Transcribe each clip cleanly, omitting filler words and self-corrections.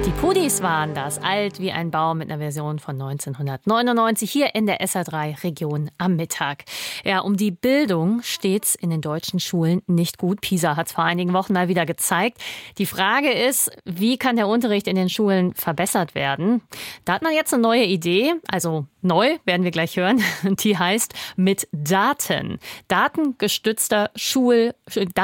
Die Pudis waren das, alt wie ein Baum mit einer Version von 1999, hier in der SR3 Region am Mittag. Ja, um die Bildung steht's in den deutschen Schulen nicht gut. PISA hat es vor einigen Wochen mal wieder gezeigt. Die Frage ist, wie kann der Unterricht in den Schulen verbessert werden? Da hat man jetzt eine neue Idee, also neu, werden wir gleich hören, die heißt mit Daten. Datengestützte Schul-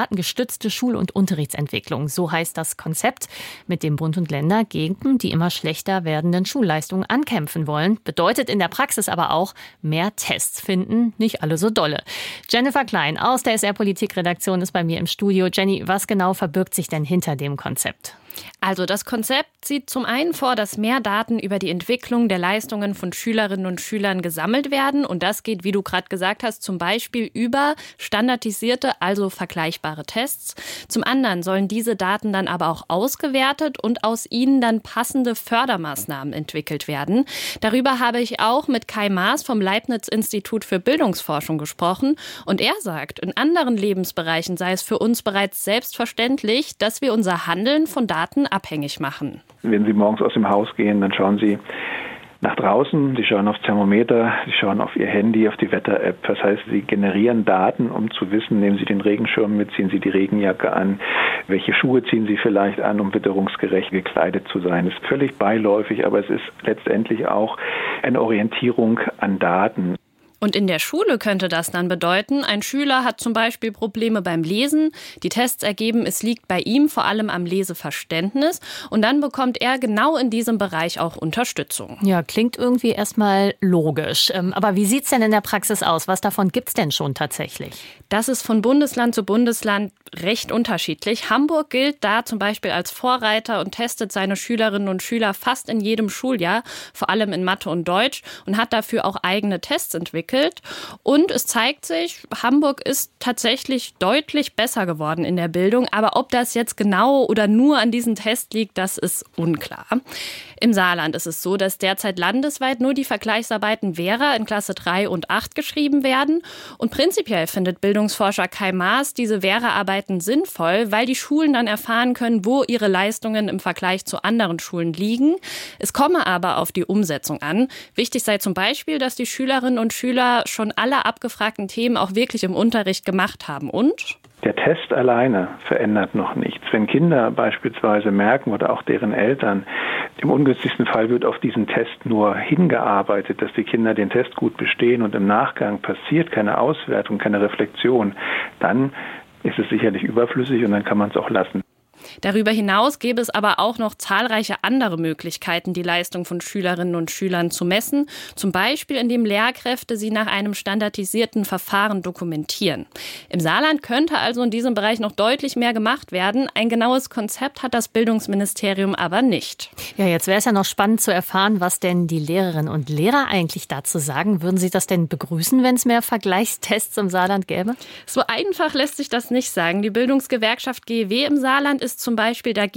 und Unterrichtsentwicklung, so heißt das Konzept, mit dem Bund und Länder gegen die immer schlechter werdenden Schulleistungen ankämpfen wollen. Bedeutet in der Praxis aber auch mehr Tests finden, nicht alle so dolle. Jennifer Klein aus der SR-Politik-Redaktion ist bei mir im Studio. Jenny, was genau verbirgt sich denn hinter dem Konzept? Also das Konzept sieht zum einen vor, dass mehr Daten über die Entwicklung der Leistungen von Schülerinnen und Schülern gesammelt werden. Und das geht, wie du gerade gesagt hast, zum Beispiel über standardisierte, also vergleichbare Tests. Zum anderen sollen diese Daten dann aber auch ausgewertet und aus ihnen dann passende Fördermaßnahmen entwickelt werden. Darüber habe ich auch mit Kai Maas vom Leibniz-Institut für Bildungsforschung gesprochen. Und er sagt, in anderen Lebensbereichen sei es für uns bereits selbstverständlich, dass wir unser Handeln von Daten abhängig machen. Wenn Sie morgens aus dem Haus gehen, dann schauen Sie nach draußen, Sie schauen aufs Thermometer, Sie schauen auf Ihr Handy, auf die Wetter-App. Das heißt, Sie generieren Daten, um zu wissen, nehmen Sie den Regenschirm mit, ziehen Sie die Regenjacke an, welche Schuhe ziehen Sie vielleicht an, um witterungsgerecht gekleidet zu sein. Das ist völlig beiläufig, aber es ist letztendlich auch eine Orientierung an Daten. Und in der Schule könnte das dann bedeuten, ein Schüler hat zum Beispiel Probleme beim Lesen. Die Tests ergeben, es liegt bei ihm vor allem am Leseverständnis. Und dann bekommt er genau in diesem Bereich auch Unterstützung. Ja, klingt irgendwie erstmal logisch. Aber wie sieht's denn in der Praxis aus? Was davon gibt's denn schon tatsächlich? Das ist von Bundesland zu Bundesland recht unterschiedlich. Hamburg gilt da zum Beispiel als Vorreiter und testet seine Schülerinnen und Schüler fast in jedem Schuljahr, vor allem in Mathe und Deutsch, und hat dafür auch eigene Tests entwickelt. Und es zeigt sich, Hamburg ist tatsächlich deutlich besser geworden in der Bildung. Aber ob das jetzt genau oder nur an diesem Test liegt, das ist unklar. Im Saarland ist es so, dass derzeit landesweit nur die Vergleichsarbeiten Vera in Klasse 3 und 8 geschrieben werden. Und prinzipiell findet Bildungsforscher Kai Maas diese Vera-Arbeiten sinnvoll, weil die Schulen dann erfahren können, wo ihre Leistungen im Vergleich zu anderen Schulen liegen. Es komme aber auf die Umsetzung an. Wichtig sei zum Beispiel, dass die Schülerinnen und Schüler schon alle abgefragten Themen auch wirklich im Unterricht gemacht haben. Und? Der Test alleine verändert noch nichts. Wenn Kinder beispielsweise merken oder auch deren Eltern, im ungünstigsten Fall wird auf diesen Test nur hingearbeitet, dass die Kinder den Test gut bestehen und im Nachgang passiert keine Auswertung, keine Reflexion, dann ist es sicherlich überflüssig und dann kann man es auch lassen. Darüber hinaus gäbe es aber auch noch zahlreiche andere Möglichkeiten, die Leistung von Schülerinnen und Schülern zu messen. Zum Beispiel, indem Lehrkräfte sie nach einem standardisierten Verfahren dokumentieren. Im Saarland könnte also in diesem Bereich noch deutlich mehr gemacht werden. Ein genaues Konzept hat das Bildungsministerium aber nicht. Ja, jetzt wäre es ja noch spannend zu erfahren, was denn die Lehrerinnen und Lehrer eigentlich dazu sagen. Würden Sie das denn begrüßen, wenn es mehr Vergleichstests im Saarland gäbe? So einfach lässt sich das nicht sagen. Die Bildungsgewerkschaft GEW im Saarland ist zum Beispiel dagegen.